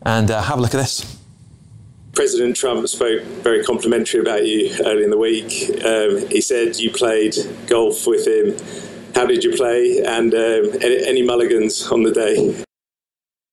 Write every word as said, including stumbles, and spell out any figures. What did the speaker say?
and uh, have a look at this. President Trump spoke very complimentary about you earlier in the week. Um, he said you played golf with him. How did you play? And um, any, any mulligans on the day?